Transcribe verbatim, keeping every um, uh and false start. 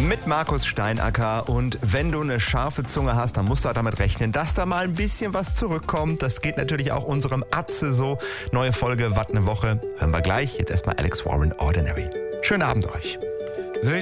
mit Markus Steinacker. Und wenn du eine scharfe Zunge hast, dann musst du auch damit rechnen, dass da mal ein bisschen was zurückkommt. Das geht natürlich auch unserem Atze so. Neue Folge, Watt ne Woche. Hören wir gleich. Jetzt erstmal Alex Warren, Ordinary. Schönen Abend euch.